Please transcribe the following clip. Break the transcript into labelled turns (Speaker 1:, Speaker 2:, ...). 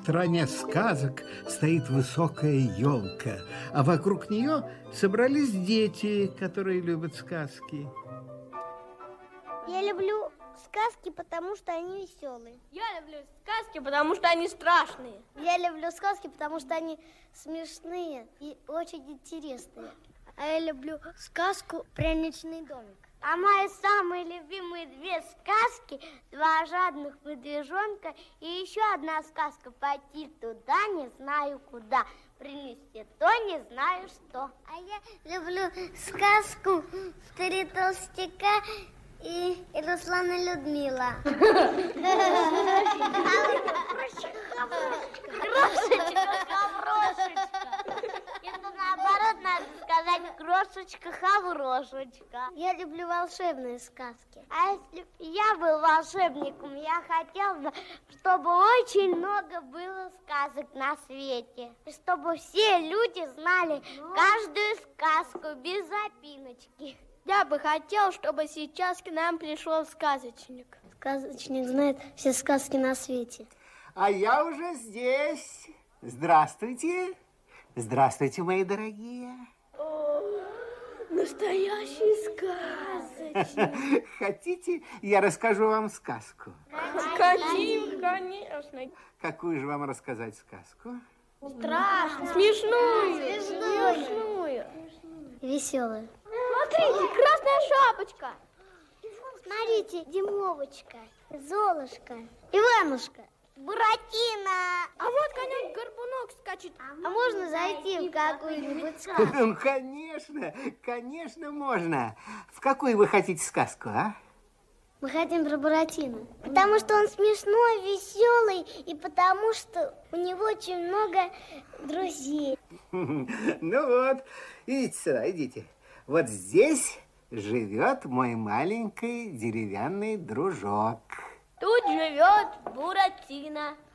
Speaker 1: стране сказок стоит высокая елка, а вокруг нее собрались дети, которые любят сказки.
Speaker 2: Я люблю сказки, потому что они веселые.
Speaker 3: Я люблю сказки, потому что они страшные.
Speaker 2: Я люблю сказки, потому что они смешные и очень интересные. А я люблю сказку «Пряничный домик». А мои самые любимые две сказки: «Два жадных медвежонка» и еще одна сказка «Пойти туда, не знаю куда, принести то, не знаю что». А я люблю сказку «Три толстяка» и Руслан и Людмила. Крошечка. Это наоборот надо сказать крошечка-хаврошечка. Я люблю волшебные сказки. А если бы я был волшебником, я хотел бы, чтобы очень много было сказок на свете. И чтобы все люди знали каждую сказку без запиночки.
Speaker 3: Я бы хотел, чтобы сейчас к нам пришел сказочник.
Speaker 2: Сказочник знает все сказки на свете.
Speaker 4: А я уже здесь. Здравствуйте. Здравствуйте, мои дорогие.
Speaker 3: О, настоящий сказочник.
Speaker 4: Хотите, я расскажу вам сказку?
Speaker 3: Хотим, конечно.
Speaker 4: Какую же вам рассказать сказку?
Speaker 3: Страшную. Смешную.
Speaker 2: Веселую.
Speaker 3: Смотрите, красная шапочка.
Speaker 2: Смотрите, Димовочка, Золушка, Иванушка, Буратино.
Speaker 3: А вот конек-горбунок скачет.
Speaker 2: А можно зайти в какую-нибудь сказку?
Speaker 4: Ну, конечно, можно. В какую вы хотите сказку, а?
Speaker 2: Мы хотим про Буратино. Потому что он смешной, веселый, и потому что у него очень много друзей.
Speaker 4: Ну вот, идите сюда, идите. Вот здесь живет мой маленький деревянный дружок.
Speaker 3: Тут живет Буратино.